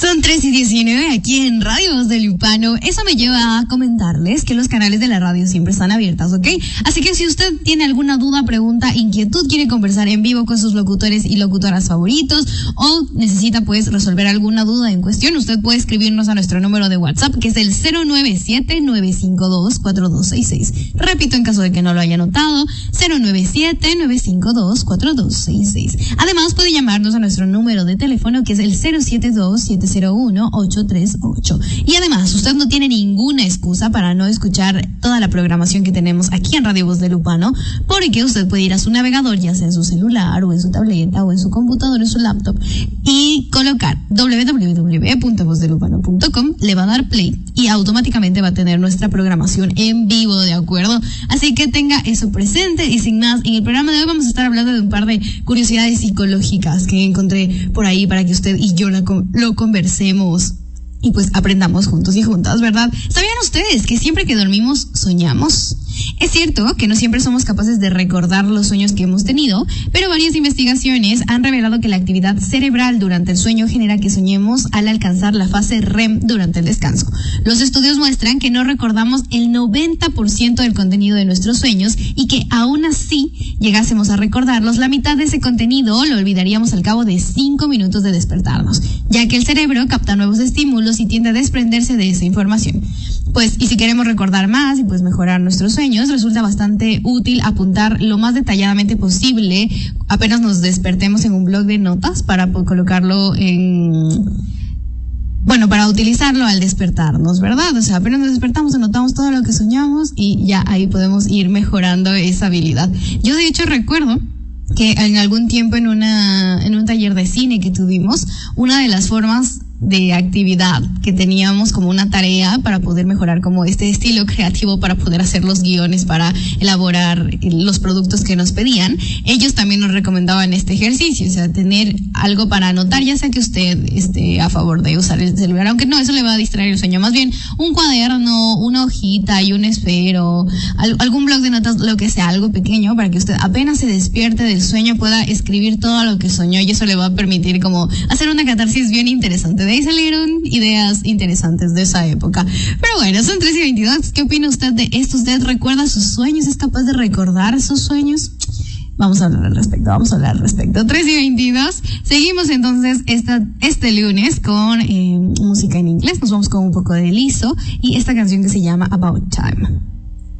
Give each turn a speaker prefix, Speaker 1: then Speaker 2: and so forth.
Speaker 1: Son 3:19 aquí en Radio Voz de Lupano. Eso me lleva a comentarles que los canales de la radio siempre están abiertos, ¿ok? Así que si usted tiene alguna duda, pregunta, inquietud, quiere conversar en vivo con sus locutores y locutoras favoritos o necesita pues resolver alguna duda en cuestión, usted puede escribirnos a nuestro número de WhatsApp, que es el 097-952-4266. Repito, en caso de que no lo haya notado, 097-952-4266. Además, puede llamarnos a nuestro número de teléfono, que es el 072-701-838. Y además, usted no tiene ninguna excusa para no escuchar toda la programación que tenemos aquí en Radio Voz de Lupano, porque usted puede ir a su navegador, ya sea en su celular o en su tableta o en su computador o en su laptop, y colocar www.vozdelupano.com, le va a dar play y automáticamente va a tener nuestra programación en vivo, ¿de acuerdo? Así que tenga eso presente. Y sin más, en el programa de hoy vamos a estar hablando de un par de curiosidades psicológicas que encontré por ahí para que usted y yo lo conversemos y pues aprendamos juntos y juntas, ¿verdad? ¿Sabían ustedes que siempre que dormimos soñamos? Es cierto que no siempre somos capaces de recordar los sueños que hemos tenido, pero varias investigaciones han revelado que la actividad cerebral durante el sueño genera que soñemos al alcanzar la fase REM durante el descanso. Los estudios muestran que no recordamos el 90% del contenido de nuestros sueños y que aún así llegásemos a recordarlos, la mitad de ese contenido lo olvidaríamos al cabo de 5 minutos de despertarnos, ya que el cerebro capta nuevos estímulos y tiende a desprenderse de esa información. Pues, y si queremos recordar más y pues mejorar nuestros sueños, resulta bastante útil apuntar lo más detalladamente posible apenas nos despertemos en un blog de notas para colocarlo para utilizarlo al despertarnos, ¿verdad? O sea, apenas nos despertamos, anotamos todo lo que soñamos y ya ahí podemos ir mejorando esa habilidad. Yo de hecho recuerdo que en algún tiempo en un taller de cine que tuvimos, una de las formas de actividad que teníamos como una tarea para poder mejorar como este estilo creativo para poder hacer los guiones, para elaborar los productos que nos pedían, ellos también nos recomendaban este ejercicio, o sea, tener algo para anotar, ya sea que usted esté a favor de usar el celular, aunque no, eso le va a distraer el sueño, más bien un cuaderno, una hojita y un esfero, algún blog de notas, lo que sea, algo pequeño para que usted apenas se despierte del sueño pueda escribir todo lo que soñó, y eso le va a permitir como hacer una catarsis bien interesante. De ahí salieron ideas interesantes de esa época. Pero bueno, son 3:22. ¿Qué opina usted de esto? ¿Usted recuerda sus sueños? ¿Es capaz de recordar sus sueños? Vamos a hablar al respecto. 3:22. Seguimos entonces este lunes con música en inglés. Nos vamos con un poco de Lizzo y esta canción que se llama About Time.